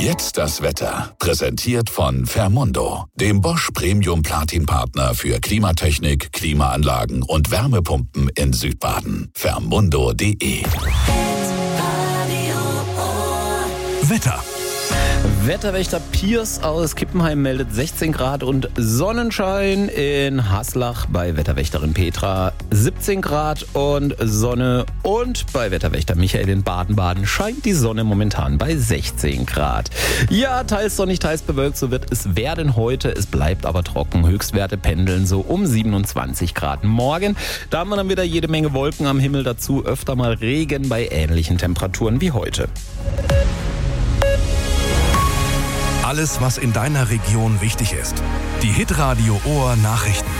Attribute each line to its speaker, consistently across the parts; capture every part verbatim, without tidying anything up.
Speaker 1: Jetzt das Wetter. Präsentiert von Fermundo, dem Bosch Premium Platin Partner für Klimatechnik, Klimaanlagen und Wärmepumpen in Südbaden. Fermundo punkt de.
Speaker 2: Wetter.
Speaker 3: Wetterwächter Piers aus Kippenheim meldet sechzehn Grad und Sonnenschein. In Haslach bei Wetterwächterin Petra siebzehn Grad und Sonne. Und bei Wetterwächter Michael in Baden-Baden scheint die Sonne momentan bei sechzehn Grad. Ja, teils sonnig, teils bewölkt, so wird es werden heute. Es bleibt aber trocken. Höchstwerte pendeln so um siebenundzwanzig Grad. Morgen, da haben wir dann wieder jede Menge Wolken am Himmel. Dazu öfter mal Regen bei ähnlichen Temperaturen wie heute.
Speaker 2: Alles, was in deiner Region wichtig ist. Die Hitradio Ohr Nachrichten.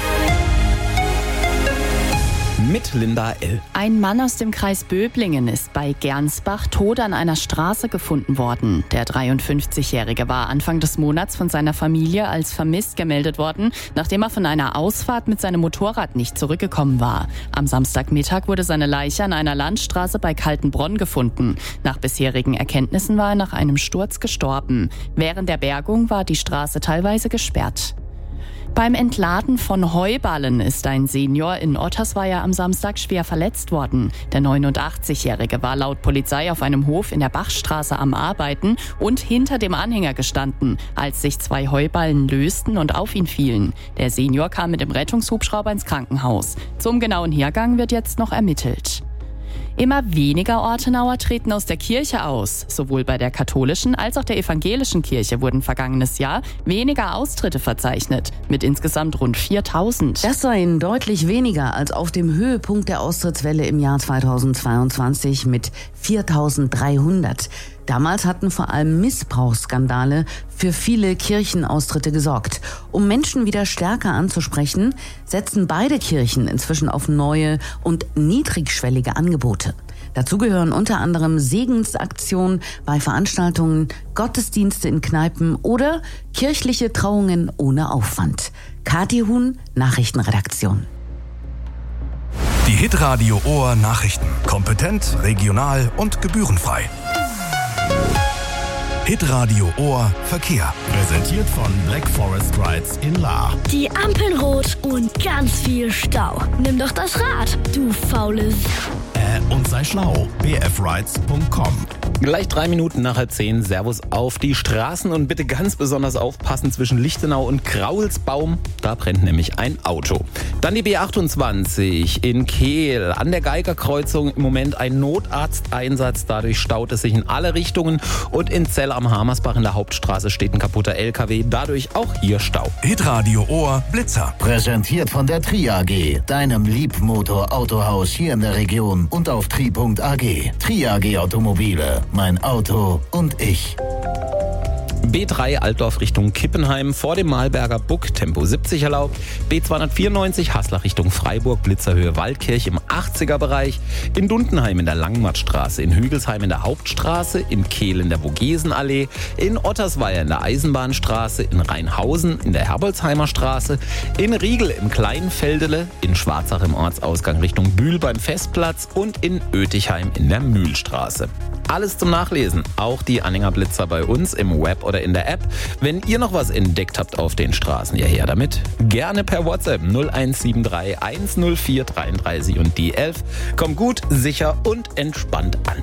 Speaker 3: Mit Linda L.
Speaker 4: Ein Mann aus dem Kreis Böblingen ist bei Gernsbach tot an einer Straße gefunden worden. Der dreiundfünfzigjährige war Anfang des Monats von seiner Familie als vermisst gemeldet worden, nachdem er von einer Ausfahrt mit seinem Motorrad nicht zurückgekommen war. Am Samstagmittag wurde seine Leiche an einer Landstraße bei Kaltenbronn gefunden. Nach bisherigen Erkenntnissen war er nach einem Sturz gestorben. Während der Bergung war die Straße teilweise gesperrt. Beim Entladen von Heuballen ist ein Senior in Ottersweier am Samstag schwer verletzt worden. Der neunundachtzigjährige war laut Polizei auf einem Hof in der Bachstraße am Arbeiten und hinter dem Anhänger gestanden, als sich zwei Heuballen lösten und auf ihn fielen. Der Senior kam mit dem Rettungshubschrauber ins Krankenhaus. Zum genauen Hergang wird jetzt noch ermittelt. Immer weniger Ortenauer treten aus der Kirche aus. Sowohl bei der katholischen als auch der evangelischen Kirche wurden vergangenes Jahr weniger Austritte verzeichnet, mit insgesamt rund viertausend.
Speaker 5: Das seien deutlich weniger als auf dem Höhepunkt der Austrittswelle im Jahr zweitausendzweiundzwanzig mit viertausenddreihundert. Damals hatten vor allem Missbrauchsskandale für viele Kirchenaustritte gesorgt. Um Menschen wieder stärker anzusprechen, setzen beide Kirchen inzwischen auf neue und niedrigschwellige Angebote. Dazu gehören unter anderem Segensaktionen bei Veranstaltungen, Gottesdienste in Kneipen oder kirchliche Trauungen ohne Aufwand. Kathi Huhn, Nachrichtenredaktion.
Speaker 2: Die Hitradio Ohr Nachrichten. Kompetent, regional und gebührenfrei. Hitradio Ohr Verkehr.
Speaker 6: Präsentiert von Black Forest Rides in Lahr.
Speaker 7: Die Ampeln rot und ganz viel Stau. Nimm doch das Rad, du faules.
Speaker 6: Äh, und sei schlau. b f rides punkt com.
Speaker 3: Gleich drei Minuten nach halb zehn. Servus auf die Straßen und bitte ganz besonders aufpassen zwischen Lichtenau und Kraulsbaum. Da brennt nämlich ein Auto. Dann die B achtundzwanzig in Kehl. An der Geigerkreuzung im Moment ein Notarzteinsatz. Dadurch staut es sich in alle Richtungen. Und in Zell am Hamersbach in der Hauptstraße steht ein kaputter L K W. Dadurch auch hier Stau.
Speaker 2: Hitradio Ohr Blitzer.
Speaker 8: Präsentiert von der Tri A G, deinem Liebmotor-Autohaus hier in der Region und auf tri punkt a g. Tri A G Automobile. Mein Auto und ich.
Speaker 3: B drei Altdorf Richtung Kippenheim vor dem Malberger Buck, Tempo siebzig erlaubt. B zweihundertvierundneunzig Haslach Richtung Freiburg, Blitzerhöhe Waldkirch im achtziger Bereich. In Dundenheim in der Langmattstraße, in Hügelsheim in der Hauptstraße, in Kehl in der Vogesenallee, in Ottersweier in der Eisenbahnstraße, in Rheinhausen in der Herbolzheimer Straße, in Riegel im Kleinfeldele, in Schwarzach im Ortsausgang Richtung Bühl beim Festplatz und in Oetichheim in der Mühlstraße. Alles zum Nachlesen, auch die Anhängerblitzer bei uns im Web oder in der App. Wenn ihr noch was entdeckt habt auf den Straßen, ja her damit. Gerne per WhatsApp null eins sieben drei eins null vier dreiunddreißig und die elf. Kommt gut, sicher und entspannt an.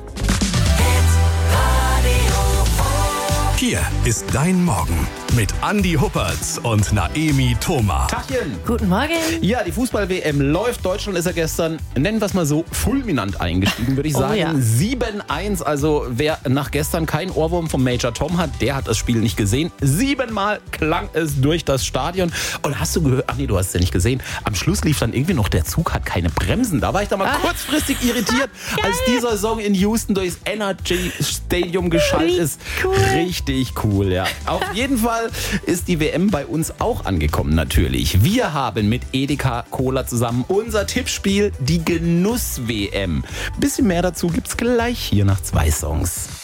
Speaker 2: Hier ist dein Morgen mit Andi Huppertz und Naemi Thoma.
Speaker 3: Tachchen.
Speaker 4: Guten Morgen.
Speaker 3: Ja, die Fußball-W M läuft. Deutschland ist ja gestern, nennen wir es mal so, fulminant eingestiegen, würde ich sagen.
Speaker 4: Oh ja.
Speaker 3: sieben eins, also wer nach gestern keinen Ohrwurm vom Major Tom hat, der hat das Spiel nicht gesehen. Siebenmal klang es durch das Stadion. Und hast du gehört, ach nee, du hast es ja nicht gesehen, am Schluss lief dann irgendwie noch, der Zug hat keine Bremsen. Da war ich dann mal ah. kurzfristig irritiert, als dieser Song in Houston durchs Energy Stadium geschaltet ist.
Speaker 4: Cool.
Speaker 3: Richtig cool, ja. Auf jeden Fall ist die W M bei uns auch angekommen, natürlich. Wir haben mit Edeka Cola zusammen unser Tippspiel, die Genuss-W M. Bisschen mehr dazu gibt's gleich hier nach zwei Songs.